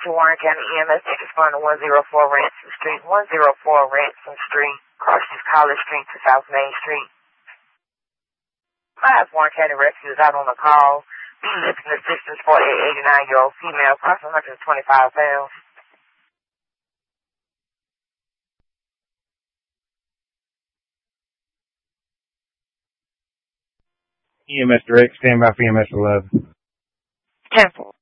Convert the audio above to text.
to Warren County EMS. They respond to 104 Ransom Street, 104 Ransom Street, crosses College Street to South Main Street. I have Warren County Rescues out on the call. We lifting assistance for a 89-year-old female, approximately 125 pounds. EMS Direct, stand by for EMS 11. 10-4.